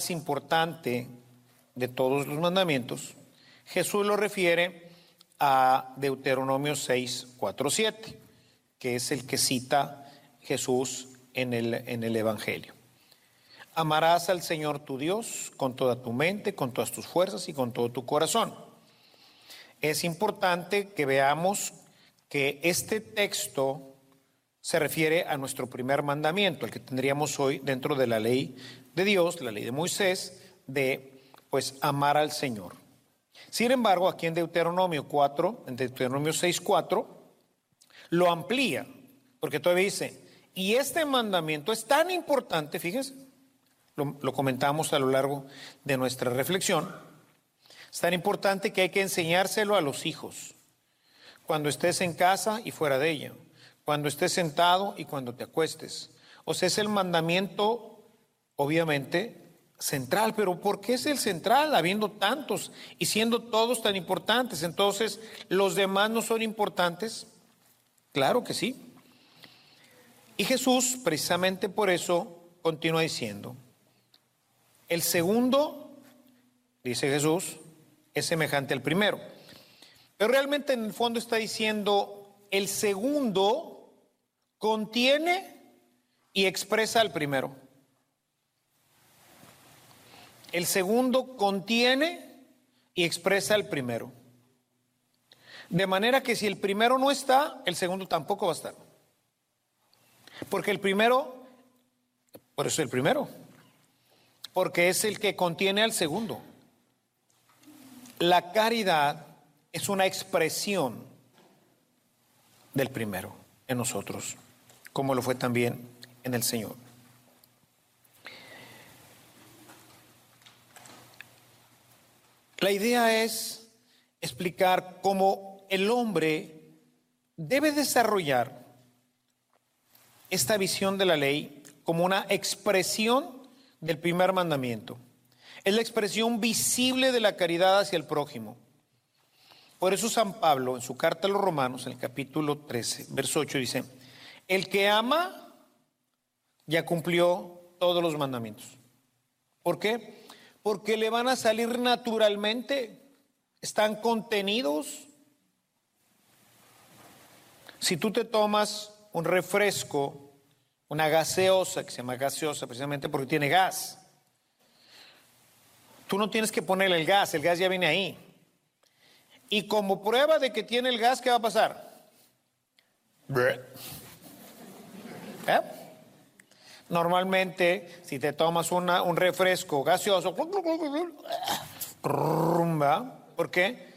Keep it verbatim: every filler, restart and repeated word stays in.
más importante de todos los mandamientos, Jesús lo refiere a Deuteronomio seis, cuatro, siete, que es el que cita Jesús en el, en el Evangelio. Amarás al Señor tu Dios con toda tu mente, con todas tus fuerzas y con todo tu corazón. Es importante que veamos que este texto se refiere a nuestro primer mandamiento, el que tendríamos hoy dentro de la ley de Dios, la ley de Moisés, de pues amar al Señor. Sin embargo, aquí en Deuteronomio cuatro, en Deuteronomio seis, cuatro, lo amplía, porque todavía dice, y este mandamiento es tan importante, fíjense, lo, lo comentamos a lo largo de nuestra reflexión, es tan importante que hay que enseñárselo a los hijos, cuando estés en casa y fuera de ella, cuando estés sentado y cuando te acuestes. O sea, es el mandamiento, obviamente, central. Pero ¿por qué es el central, habiendo tantos y siendo todos tan importantes? Entonces, ¿los demás no son importantes? Claro que sí. Y Jesús, precisamente por eso, continúa diciendo, el segundo, dice Jesús, es semejante al primero. Pero realmente en el fondo está diciendo, el segundo contiene y expresa al primero. El segundo contiene y expresa al primero. De manera que si el primero no está, el segundo tampoco va a estar. Porque el primero, por eso el primero, porque es el que contiene al segundo. La caridad es una expresión del primero en nosotros, como lo fue también en el Señor. La idea es explicar cómo el hombre debe desarrollar esta visión de la ley como una expresión del primer mandamiento. Es la expresión visible de la caridad hacia el prójimo. Por eso San Pablo, en su carta a los Romanos, en el capítulo trece, verso ocho, dice, el que ama ya cumplió todos los mandamientos. ¿Por qué? Porque le van a salir naturalmente, están contenidos. Si tú te tomas un refresco, una gaseosa, que se llama gaseosa precisamente porque tiene gas, tú no tienes que ponerle el gas, el gas ya viene ahí. Y como prueba de que tiene el gas, ¿qué va a pasar? ¿Eh? Normalmente, si te tomas una, un refresco gaseoso, ¿por qué?